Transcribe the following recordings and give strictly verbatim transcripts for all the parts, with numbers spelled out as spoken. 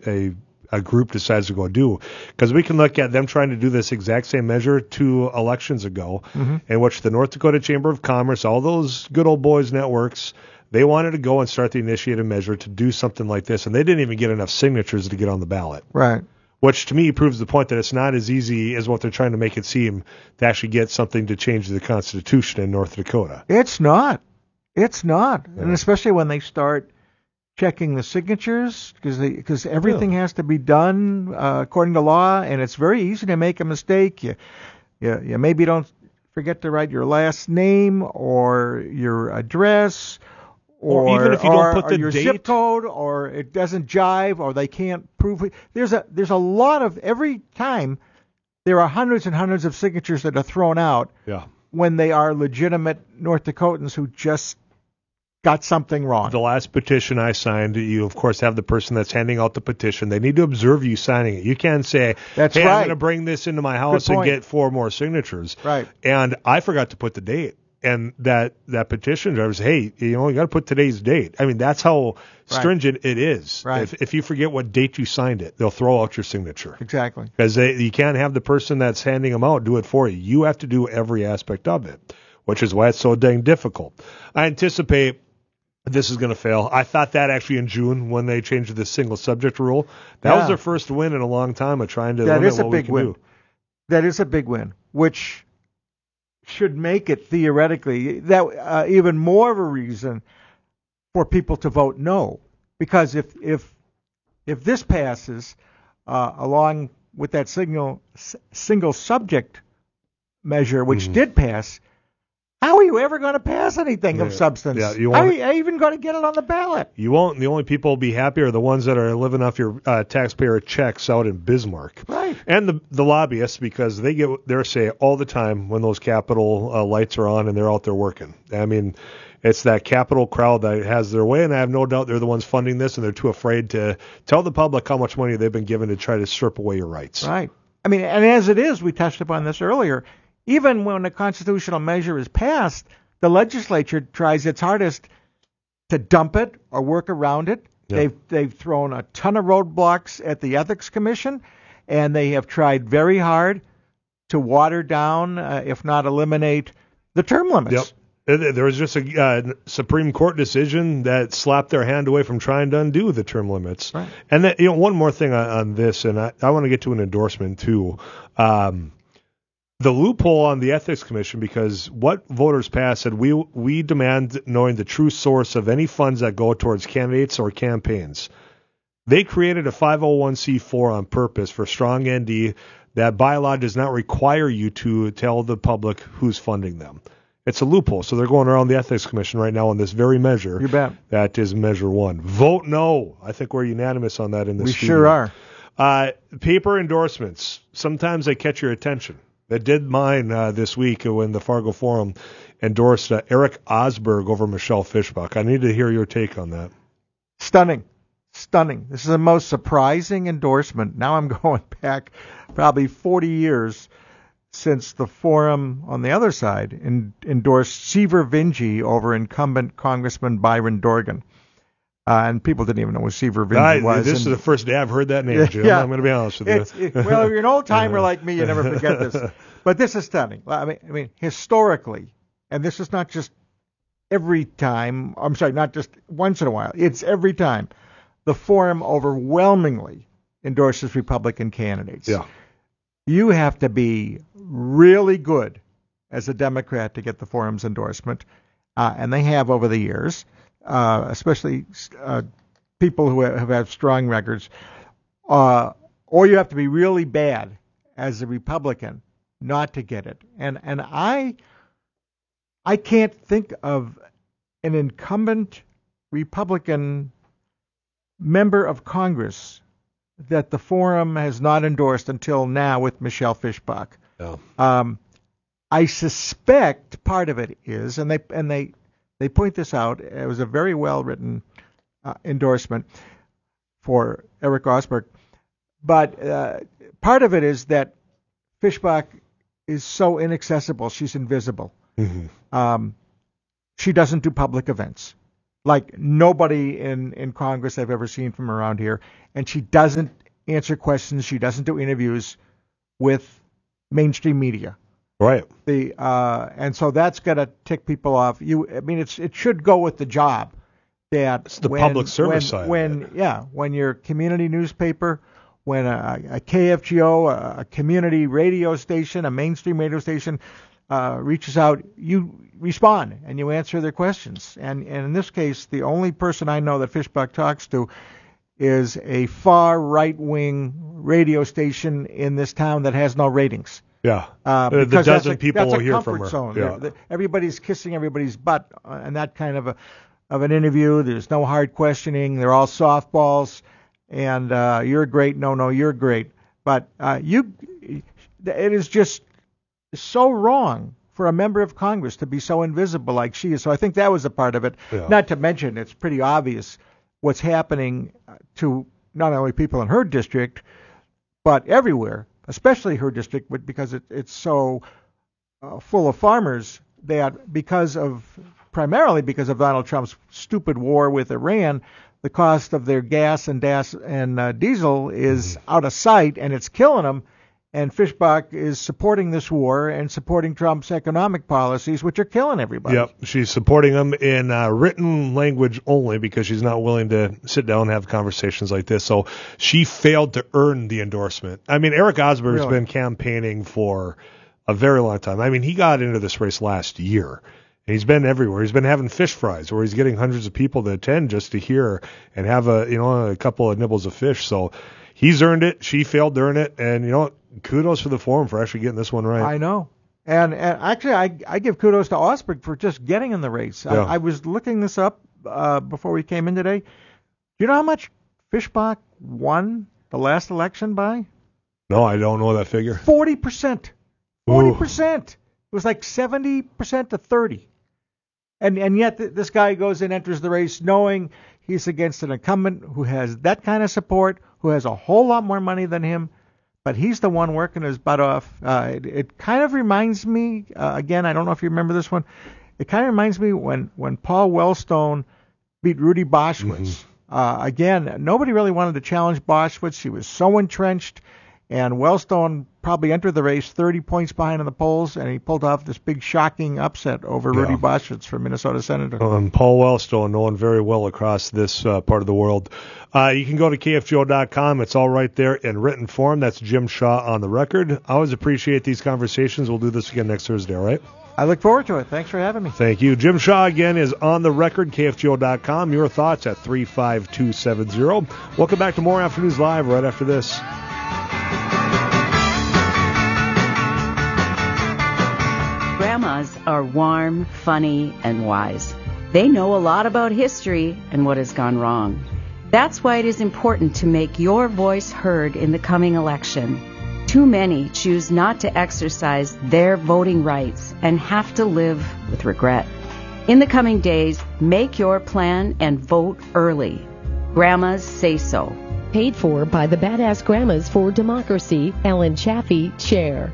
a a group decides to go do. Because we can look at them trying to do this exact same measure two elections ago, mm-hmm. in which the North Dakota Chamber of Commerce, all those good old boys networks, they wanted to go and start the initiative measure to do something like this, and they didn't even get enough signatures to get on the ballot. Right. Which to me proves the point that it's not as easy as what they're trying to make it seem to actually get something to change the Constitution in North Dakota. It's not. It's not. Yeah. And especially when they start checking the signatures, because because everything yeah. has to be done uh, according to law, and it's very easy to make a mistake. You, you, you maybe don't forget to write your last name or your address, or, or even if you or, don't put the your date, zip code, or it doesn't jive, or they can't prove it. There's a there's a lot of every time there are hundreds and hundreds of signatures that are thrown out. Yeah. When they are legitimate North Dakotans who just got something wrong. The last petition I signed, you of course have the person that's handing out the petition. They need to observe you signing it. You can't say, that's hey, right. I'm going to bring this into my house and get four more signatures. Right. And I forgot to put the date. And that, that petition driver says, hey, you know, you got to put today's date. I mean, that's how stringent right. it is. Right. If, if you forget what date you signed it, they'll throw out your signature. Exactly. Because you can't have the person that's handing them out do it for you. You have to do every aspect of it, which is why it's so dang difficult. I anticipate this is going to fail. I thought that actually in June when they changed the single subject rule. That yeah. was their first win in a long time of trying to that limit is a what big we can win. do. That is a big win, which should make it theoretically that uh, even more of a reason for people to vote no. Because if if if this passes uh, along with that single single subject measure, which mm-hmm. did pass, how are you ever going to pass anything yeah. of substance? Yeah, you how won't, are you even going to get it on the ballot? You won't. The only people who'll be happy are the ones that are living off your uh, taxpayer checks out in Bismarck. Right. And the the lobbyists, because they get their say all the time when those Capitol uh, lights are on and they're out there working. I mean, it's that Capitol crowd that has their way, and I have no doubt they're the ones funding this, and they're too afraid to tell the public how much money they've been given to try to strip away your rights. Right. I mean, and as it is, we touched upon this earlier, even when a constitutional measure is passed, the legislature tries its hardest to dump it or work around it. Yeah. They've they've thrown a ton of roadblocks at the Ethics Commission, and they have tried very hard to water down, uh, if not eliminate, the term limits. Yep. There was just a uh, Supreme Court decision that slapped their hand away from trying to undo the term limits. Right. And that, you know, one more thing on, on this, and I, I want to get to an endorsement too. Um, The loophole on the Ethics Commission, because what voters passed said we we demand knowing the true source of any funds that go towards candidates or campaigns. They created a five oh one c four on purpose for strong N D that by law does not require you to tell the public who's funding them. It's a loophole. So they're going around the Ethics Commission right now on this very measure. You bet. That is measure one. Vote no. I think we're unanimous on that in this We studio. sure are. Uh, paper endorsements. Sometimes they catch your attention. That did mine uh, this week when the Fargo Forum endorsed uh, Eric Osberg over Michelle Fishbach. I need to hear your take on that. Stunning. Stunning. This is the most surprising endorsement. Now I'm going back probably forty years since the Forum on the other side in, endorsed Seaver Vinge over incumbent Congressman Byron Dorgan. Uh, and people didn't even know who Seaver Vinge I, was. This and, is the first day I've heard that name, Jim. Yeah, I'm going to be honest with it's, you. It, well, if you're an old timer like me, you never forget this. But this is stunning. I mean, I mean, historically, and this is not just every time. I'm sorry, not just once in a while. It's every time. The Forum overwhelmingly endorses Republican candidates. Yeah. You have to be really good as a Democrat to get the Forum's endorsement, uh, and they have over the years. Uh, especially uh, people who have had strong records, uh, or you have to be really bad as a Republican not to get it. And and I I can't think of an incumbent Republican member of Congress that the Forum has not endorsed until now with Michelle Fishbach. No. Um, I suspect part of it is, and they and they. They point this out. It was a very well-written uh, endorsement for Eric Osberg. But uh, part of it is that Fishbach is so inaccessible. She's invisible. Mm-hmm. Um, she doesn't do public events. like nobody in, in Congress I've ever seen from around here. And she doesn't answer questions. She doesn't do interviews with mainstream media. Right. The uh, and so that's going to tick people off. You, I mean, it's it should go with the job. That it's the when, public service when, side. When of it. yeah, when your community newspaper, when a, a K F G O, a, a community radio station, a mainstream radio station uh, reaches out, you respond and you answer their questions. And and in this case, the only person I know that Fischbach talks to is a far right-wing radio station in this town that has no ratings. Yeah, uh, the because dozen that's a, people that's a will hear comfort from her. Zone. Yeah. The, everybody's kissing everybody's butt, uh, and that kind of a of an interview. There's no hard questioning. They're all softballs, and uh, you're great. No, no, you're great. But uh, you, it is just so wrong for a member of Congress to be so invisible like she is. So I think that was a part of it. Yeah. Not to mention, it's pretty obvious what's happening to not only people in her district, but everywhere, especially her district, but because it, it's so uh, full of farmers that because of, primarily because of Donald Trump's stupid war with Iran, the cost of their gas and das and uh, diesel is mm-hmm. out of sight, and it's killing them. And Fischbach is supporting this war and supporting Trump's economic policies, which are killing everybody. Yep, she's supporting them in uh, written language only because she's not willing to sit down and have conversations like this. So she failed to earn the endorsement. I mean, Eric Osborne's Really? been campaigning for a very long time. I mean, he got into this race last year. And he's been everywhere. He's been having fish fries where he's getting hundreds of people to attend just to hear and have a you know a couple of nibbles of fish. So he's earned it. She failed to earn it. And you know what? Kudos for the forum for actually getting this one right. I know. And, and actually, I, I give kudos to Osberg for just getting in the race. Yeah. I, I was looking this up uh, before we came in today. Do you know how much Fischbach won the last election by? No, I don't know that figure. forty percent. forty percent. It was like seventy percent to thirty. And and yet th- this guy goes and enters the race knowing he's against an incumbent who has that kind of support, who has a whole lot more money than him. But he's the one working his butt off. Uh, it, it kind of reminds me, uh, again, I don't know if you remember this one. It kind of reminds me when, when Paul Wellstone beat Rudy Boschwitz. Mm-hmm. Uh, again, nobody really wanted to challenge Boschwitz. He was so entrenched. And Wellstone probably entered the race thirty points behind in the polls, and he pulled off this big shocking upset over yeah. Rudy Boschwitz for Minnesota Senator. Um, Paul Wellstone, known very well across this uh, part of the world. Uh, you can go to K F G O dot com. It's all right there in written form. That's Jim Shaw on the record. I always appreciate these conversations. We'll do this again next Thursday, all right? I look forward to it. Thanks for having me. Thank you. Jim Shaw, again, is on the record, K F G O dot com. Your thoughts at three five two seven zero. Welcome back to more Afternoons Live right after this. Grandmas are warm, funny, and wise. They know a lot about history and what has gone wrong. That's why it is important to make your voice heard in the coming election. Too many choose not to exercise their voting rights and have to live with regret. In the coming days, make your plan and vote early. Grandmas say so. Paid for by the Badass Grandmas for Democracy, Ellen Chaffee, Chair.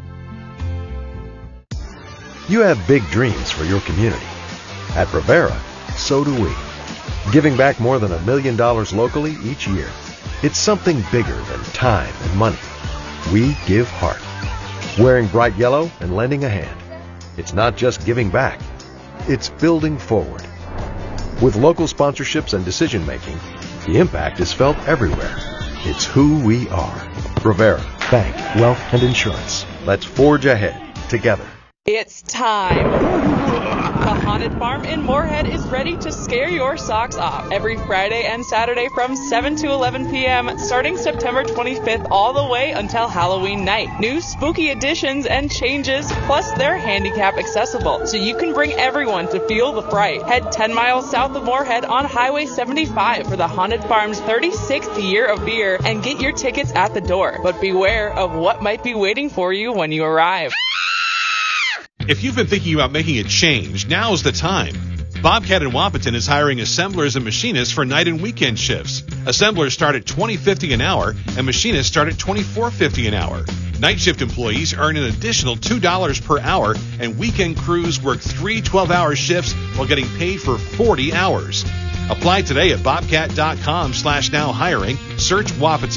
You have big dreams for your community. At Rivera, so do we. Giving back more than a million dollars locally each year. It's something bigger than time and money. We give heart. Wearing bright yellow and lending a hand. It's not just giving back. It's building forward. With local sponsorships and decision making, the impact is felt everywhere. It's who we are. Rivera, Bank, Wealth, and Insurance. Let's forge ahead together. It's time. The Haunted Farm in Moorhead is ready to scare your socks off every Friday and Saturday from seven to eleven p.m. starting September twenty-fifth all the way until Halloween night. New spooky additions and changes, plus they're handicap accessible, so you can bring everyone to feel the fright. Head ten miles south of Moorhead on Highway seventy-five for the Haunted Farm's thirty-sixth year of beer and get your tickets at the door. But beware of what might be waiting for you when you arrive. If you've been thinking about making a change, now's the time. Bobcat in Wapaton is hiring assemblers and machinists for night and weekend shifts. Assemblers start at twenty dollars and fifty cents an hour, and machinists start at twenty-four dollars and fifty cents an hour. Night shift employees earn an additional two dollars per hour, and weekend crews work three twelve-hour shifts while getting paid for forty hours. Apply today at bobcat dot com slash now hiring. Search Wahpeton.